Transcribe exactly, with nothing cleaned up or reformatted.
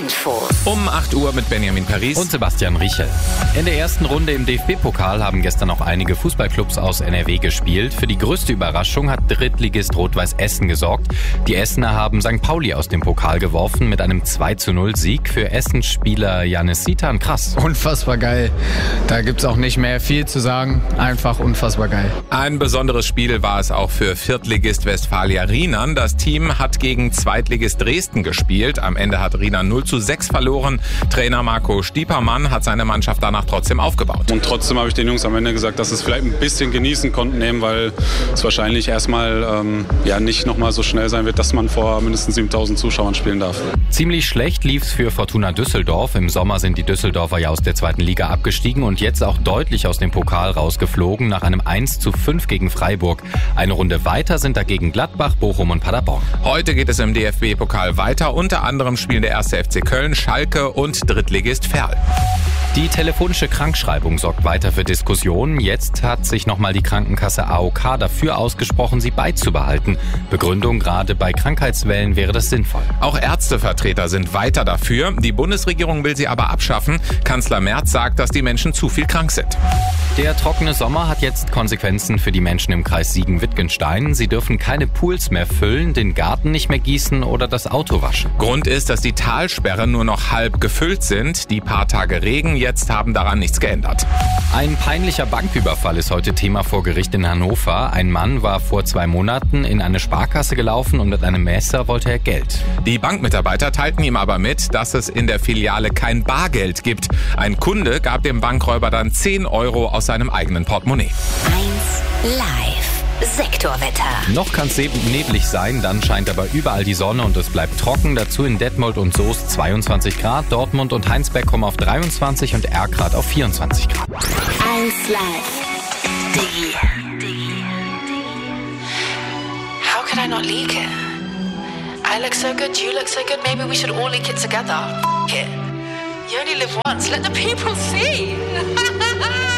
Info. Um acht Uhr mit Benjamin Paris und Sebastian Riechel. In der ersten Runde im D F B-Pokal haben gestern auch einige Fußballclubs aus N R W gespielt. Für die größte Überraschung hat Drittligist Rot-Weiß Essen gesorgt. Die Essener haben Sankt Pauli aus dem Pokal geworfen mit einem zwei zu null Sieg. Für Essens-Spieler Janis Sitan krass. Unfassbar geil. Da gibt's auch nicht mehr viel zu sagen. Einfach unfassbar geil. Ein besonderes Spiel war es auch für Viertligist Westfalia Rienan. Das Team hat gegen Zweitligist Dresden gespielt. Am Ende hat Rienan null zu sechs verloren. Trainer Marco Stiepermann hat seine Mannschaft danach trotzdem aufgebaut. Und trotzdem habe ich den Jungs am Ende gesagt, dass sie es vielleicht ein bisschen genießen konnten, nehmen, weil es wahrscheinlich erstmal ähm, ja nicht nochmal so schnell sein wird, dass man vor mindestens siebentausend Zuschauern spielen darf. Ziemlich schlecht lief's für Fortuna Düsseldorf. Im Sommer sind die Düsseldorfer ja aus der zweiten Liga abgestiegen und jetzt auch deutlich aus dem Pokal rausgeflogen nach einem eins zu fünf gegen Freiburg. Eine Runde weiter sind dagegen Gladbach, Bochum und Paderborn. Heute geht es im D F B-Pokal weiter. Unter anderem spielen der erste F C Köln, Schalke und Drittligist Verl. Die telefonische Krankschreibung sorgt weiter für Diskussionen. Jetzt hat sich nochmal die Krankenkasse A O K dafür ausgesprochen, sie beizubehalten. Begründung, gerade bei Krankheitswellen wäre das sinnvoll. Auch Ärztevertreter sind weiter dafür. Die Bundesregierung will sie aber abschaffen. Kanzler Merz sagt, dass die Menschen zu viel krank sind. Der trockene Sommer hat jetzt Konsequenzen für die Menschen im Kreis Siegen-Wittgenstein. Sie dürfen keine Pools mehr füllen, den Garten nicht mehr gießen oder das Auto waschen. Grund ist, dass die Talsperren nur noch halb gefüllt sind. Die paar Tage Regen jetzt haben daran nichts geändert. Ein peinlicher Banküberfall ist heute Thema vor Gericht in Hannover. Ein Mann war vor zwei Monaten in eine Sparkasse gelaufen und mit einem Messer wollte er Geld. Die Bankmitarbeiter teilten ihm aber mit, dass es in der Filiale kein Bargeld gibt. Ein Kunde gab dem Bankräuber dann zehn Euro aus seinem eigenen Portemonnaie. eins Live. Sektorwetter. Noch kann es neblig sein, dann scheint aber überall die Sonne und es bleibt trocken. Dazu in Detmold und Soest zweiundzwanzig Grad, Dortmund und Heinsberg kommen auf dreiundzwanzig und Erkrath auf vierundzwanzig Grad. eins Live. Diggi. How could I not leak it? I look so good, you look so good, maybe we should all leak it together. F it. You only live once, let the people see.